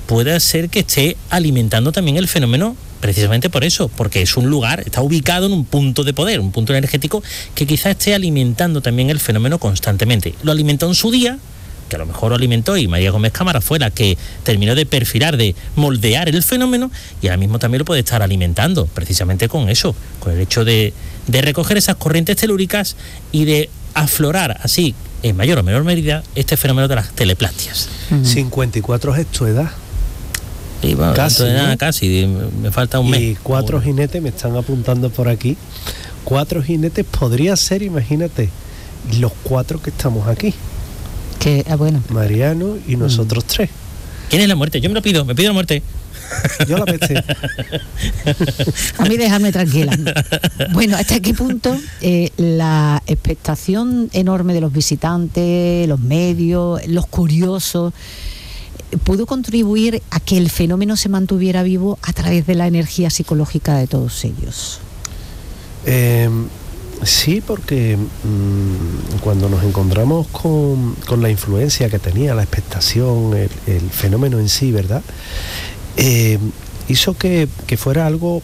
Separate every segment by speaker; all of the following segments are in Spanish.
Speaker 1: puede ser que esté alimentando también el fenómeno precisamente por eso, porque es un lugar, está ubicado en un punto de poder, un punto energético que quizás esté alimentando también el fenómeno constantemente. Lo alimentó en su día, que a lo mejor lo alimentó y María Gómez Cámara fue la que terminó de perfilar, de moldear el fenómeno, y ahora mismo también lo puede estar alimentando, precisamente con eso, con el hecho de recoger esas corrientes telúricas y de aflorar así, en mayor o menor medida, este fenómeno de las teleplastias.
Speaker 2: 54 es tu edad.
Speaker 1: Y bueno,
Speaker 2: Casi, ¿no?
Speaker 1: Casi, me falta un mes.
Speaker 2: Y 4 jinetes me están apuntando por aquí. 4 jinetes podría ser, imagínate, los 4 que estamos aquí.
Speaker 3: Que, bueno.
Speaker 2: Mariano y nosotros 3.
Speaker 1: ¿Quién es la muerte? Yo me pido la muerte.
Speaker 2: Yo la peste.
Speaker 3: A mí dejarme tranquila. Bueno, ¿hasta qué punto la expectación enorme de los visitantes, los medios, los curiosos, pudo contribuir a que el fenómeno se mantuviera vivo a través de la energía psicológica de todos ellos?
Speaker 2: Sí, porque cuando nos encontramos con la influencia que tenía, la expectación, el fenómeno en sí, ¿verdad? Hizo que fuera algo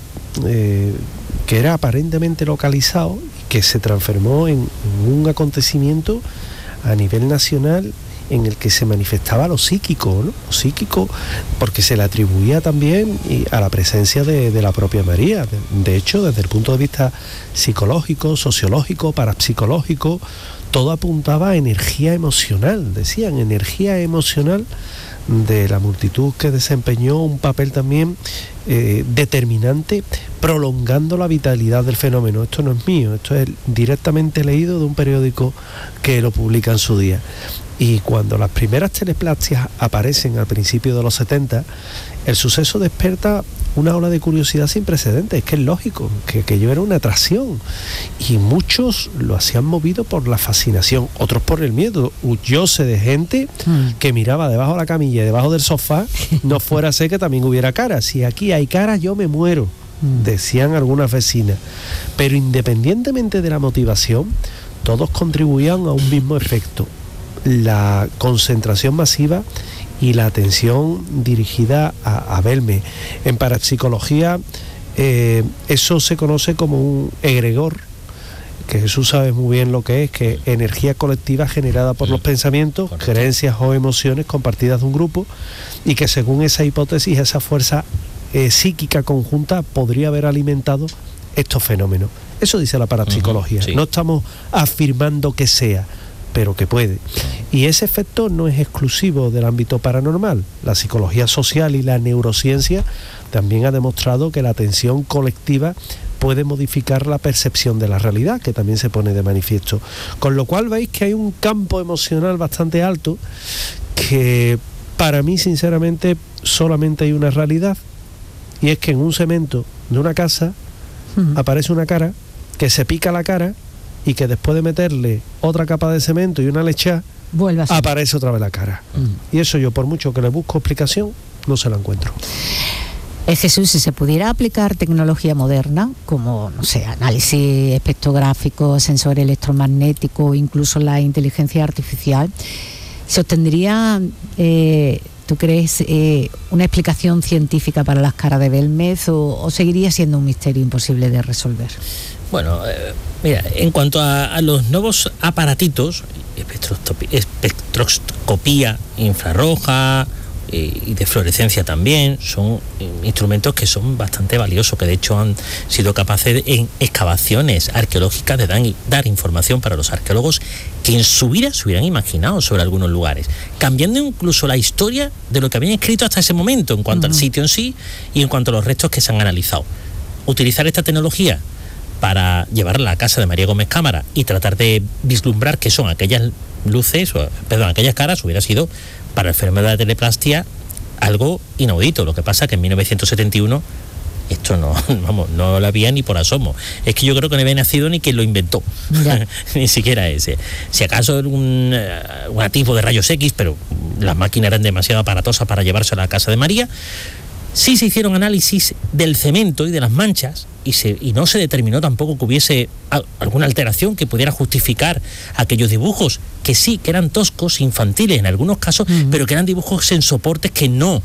Speaker 2: que era aparentemente localizado y que se transformó en un acontecimiento a nivel nacional en el que se manifestaba lo psíquico, ¿no? Lo psíquico, porque se le atribuía también a la presencia de la propia María. De hecho, desde el punto de vista psicológico, sociológico, parapsicológico, todo apuntaba a energía emocional, decían, energía emocional de la multitud que desempeñó un papel también determinante, prolongando la vitalidad del fenómeno. Esto no es mío, esto es directamente leído de un periódico que lo publica en su día. Y cuando las primeras teleplastias aparecen al principio de los 70, el suceso desperta una ola de curiosidad sin precedentes. Es que es lógico, que aquello era una atracción. Y muchos lo hacían movido por la fascinación, otros por el miedo. Yo sé de gente que miraba debajo de la camilla y debajo del sofá, no fuera a ser que también hubiera caras. Si aquí hay caras, yo me muero, decían algunas vecinas. Pero independientemente de la motivación, todos contribuían a un mismo efecto: la concentración masiva y la atención dirigida a verme. En parapsicología eso se conoce como un egregor, que Jesús sabe muy bien lo que es, que energía colectiva generada por los pensamientos, creencias o emociones compartidas de un grupo, y que según esa hipótesis, esa fuerza psíquica conjunta podría haber alimentado estos fenómenos. Eso dice la parapsicología. Sí. No estamos afirmando que sea, pero que puede. Y ese efecto no es exclusivo del ámbito paranormal. La psicología social y la neurociencia también ha demostrado que la atención colectiva puede modificar la percepción de la realidad, que también se pone de manifiesto. Con lo cual veis que hay un campo emocional bastante alto, que para mí, sinceramente, solamente hay una realidad, y es que en un cemento de una casa aparece una cara, que se pica la cara, y que después de meterle otra capa de cemento y una lechada, aparece otra vez la cara. Y eso yo, por mucho que le busco explicación, no se la encuentro.
Speaker 3: Jesús, si se pudiera aplicar tecnología moderna, como, no sé, análisis espectrográfico, sensor electromagnético, incluso la inteligencia artificial, ¿se obtendría, tú crees, una explicación científica para las caras de Belmez, o seguiría siendo un misterio imposible de resolver?
Speaker 1: Bueno, mira, en cuanto a los nuevos aparatitos, espectroscopía infrarroja y de fluorescencia también, son instrumentos que son bastante valiosos, que de hecho han sido capaces en excavaciones arqueológicas de dar información para los arqueólogos que en su vida se hubieran imaginado sobre algunos lugares, cambiando incluso la historia de lo que habían escrito hasta ese momento en cuanto al sitio en sí y en cuanto a los restos que se han analizado. Utilizar esta tecnología para llevarla a la casa de María Gómez Cámara y tratar de vislumbrar qué son aquellas aquellas caras, hubiera sido para el fenómeno de la teleplastia algo inaudito. Lo que pasa que en 1971 esto no lo había ni por asomo. Es que yo creo que no había nacido ni quien lo inventó. Ni siquiera ese. Si acaso un atisbo de rayos X, pero las máquinas eran demasiado aparatosas para llevarse a la casa de María. Sí se hicieron análisis del cemento y de las manchas y no se determinó tampoco que hubiese alguna alteración que pudiera justificar aquellos dibujos, que sí, que eran toscos, infantiles en algunos casos, pero que eran dibujos en soportes que no